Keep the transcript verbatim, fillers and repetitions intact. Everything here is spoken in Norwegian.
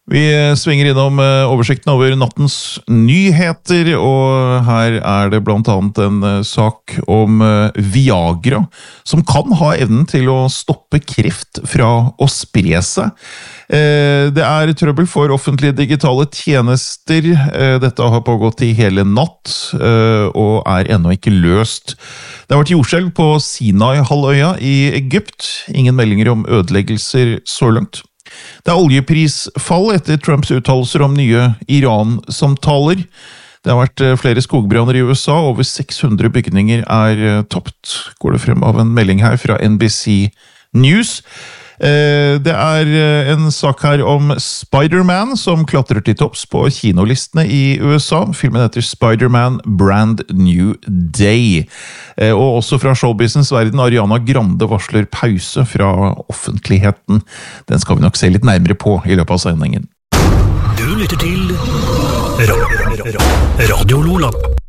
Vi svinger innom oversikten over nattens nyheter, og her er det blant annet en sak om Viagra, som kan ha evnen til å stoppe kreft fra å spre seg. Det er trøbbel for offentlige digitale tjenester. Dette har pågått i hele natt, og er ennå ikke løst. Det har vært jordskjelv på Sinai-halvøya i Egypt. Ingen meldinger om ødeleggelser så langt. Det er oljeprisfall etter Trumps uttalelser om nye Iran-samtaler. Det har vært flere skogbranner i U S A, over seks hundre bygninger er tapt, går det frem av en melding her fra N B C News. Det er en sak her om Spider-Man som klatrer til topps på kinolistene i U S A. Filmen heter Spider-Man Brand New Day. Og også fra showbusiness verden, Ariana Grande varsler pause fra offentligheten. Den skal vi nok se litt nærmere på i løpet av sendingen. Du lytter til Radio Lola.